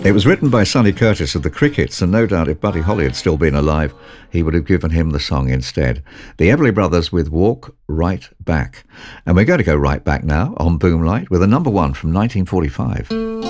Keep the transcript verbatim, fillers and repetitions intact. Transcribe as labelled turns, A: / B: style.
A: It was written by Sonny Curtis of the Crickets, and no doubt if Buddy Holly had still been alive, he would have given him the song instead. The Everly Brothers with Walk Right Back. And we're going to go right back now on Boomlight with a number one from nineteen forty-five.